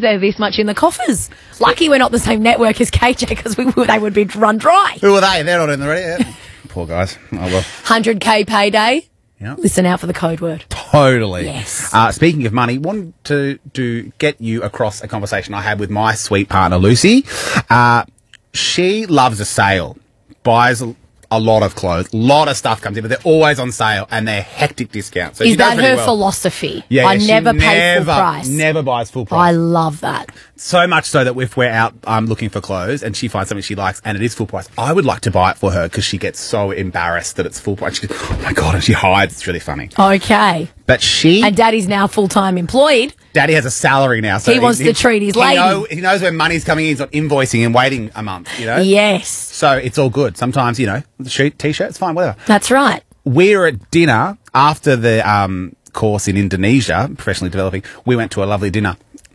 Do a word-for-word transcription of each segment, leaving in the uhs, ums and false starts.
they're this much in the coffers. Lucky we're not the same network as K J because we would, they would be run dry. Who are they? They're not in the ready. Yeah. Poor guys. Oh, well. one hundred K payday. Yeah. Listen out for the code word. Totally. Yes. Uh, speaking of money, wanted to, to get you across a conversation I had with my sweet partner, Lucy. Uh, she loves a sale, buys a, a lot of clothes, a lot of stuff comes in, but they're always on sale and they're hectic discounts. So Is she does that really her well. philosophy? Yeah, I yeah, she never pay never, full price. Never buys full price. I love that. So much so that if we're out um, looking for clothes and she finds something she likes and it is full price, I would like to buy it for her because she gets so embarrassed that it's full price. She goes, oh my God, and she hides. It's really funny. Okay. But she... And Daddy's now full-time employed. Daddy has a salary now. So He wants to treat his he lady. Know, he knows when money's coming in. He's not invoicing and waiting a month, you know? Yes. So it's all good. Sometimes, you know, the shoot, T-shirt, it's fine, whatever. That's right. We were at dinner after the um, course in Indonesia, professionally developing. We went to a lovely dinner.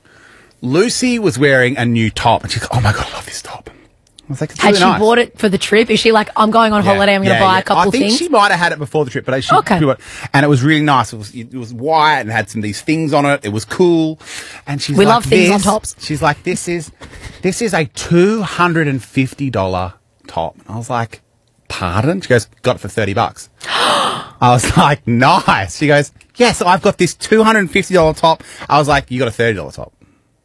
Lucy was wearing a new top, and she's like, oh, my God, I love this top. I was like, it's Had really she nice. bought it for the trip? Is she like, I'm going on Yeah, holiday, I'm going to yeah, buy yeah. a couple I think things? she might have had it before the trip, but she Okay. bought it. And it was really nice. It was, it was white and had some of these things on it. It was cool. And she's We like, love things on this- tops. She's like, this is, this is a two hundred fifty dollars top. And I was like, pardon? She goes, got it for thirty bucks. I was like, nice. She goes, yes, I've got this two hundred fifty dollars top. I was like, you got a thirty dollars top.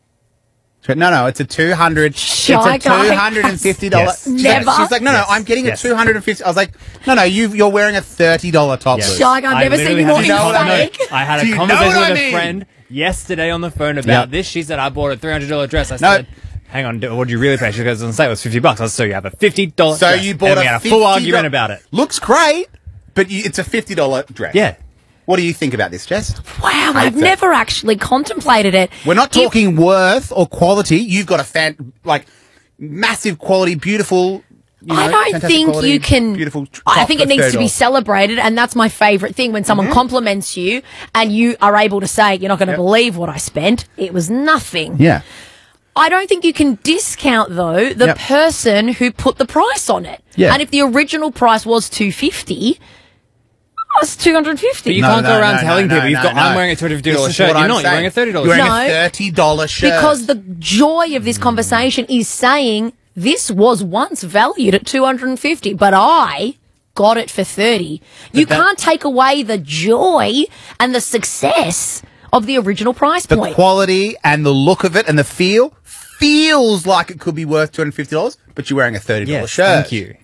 She went, no, no, it's a two hundred. Shy it's a guy. two hundred fifty dollars. Yes. She's Never. Like, she's like, no, no, Yes. I'm getting Yes. a two hundred fifty. I was like, no, no, you, you're wearing a thirty dollars top. Yes. Luce. Shy guy, I've I never seen literally you more had You know what I mean? emphatic. I had Do a you know conversation what I with mean? a friend yesterday on the phone about Yeah. this. She said, I bought a three hundred dollars dress. I No. said, hang on, what did you really pay? She goes, on sale, it was fifty bucks. I was so you have a fifty dollars So dress. you bought and a we had a fifty full argument about it. Looks great, but you, it's a fifty dollars dress. Yeah. What do you think about this, Jess? Wow, I've it. never actually contemplated it. We're not If- talking worth or quality. You've got a fan, like, massive quality, beautiful. You know, I don't fantastic think quality, you can. Beautiful. tr- I top think it for needs to thirty be dollars. celebrated, and that's my favourite thing when someone compliments you and you are able to say, "You're not going to Yep. believe what I spent. It was nothing." Yeah. I don't think you can discount though the Yep. person who put the price on it. Yeah. And if the original price was two fifty, it's two hundred fifty. But you No, can't no, go around no, telling no, people no, you've got. no. I'm wearing a two hundred fifty dollars This is shirt. what You're I'm not. You're saying. wearing a thirty dollars You're shirt. wearing No. a thirty dollars shirt. Because the joy of this conversation is saying this was once valued at two hundred fifty, but I got it for thirty. You that- can't take away the joy and the success of the original price the point. quality and the look of it and the feel feels like it could be worth two hundred fifty dollars, but you're wearing a thirty dollars Yes, shirt. thank you.